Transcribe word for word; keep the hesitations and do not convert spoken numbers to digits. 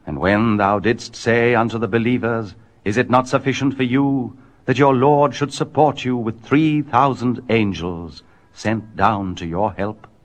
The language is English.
And when thou didst say unto the believers, Is it not sufficient for you that your Lord should support you with three thousand angels sent down to your help?